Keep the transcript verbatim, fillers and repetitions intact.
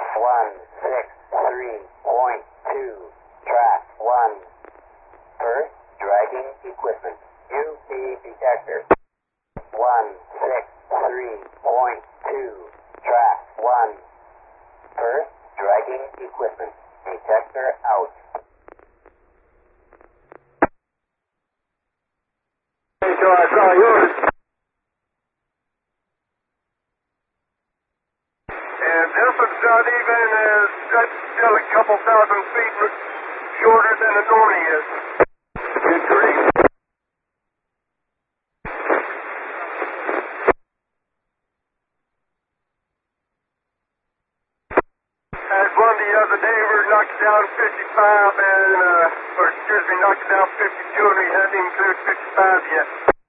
one six three point two, track one. First, dragging equipment. U P detector. one six three point two, track one. First, dragging equipment. Detector out. So I saw yours. And this is not even, uh, that's still a couple thousand feet shorter than the Nornie is. Good grief. Had one the other day, we were knocked down fifty-five and, uh, or excuse me, knocked down fifty-two and we hadn't included fifty-five yet.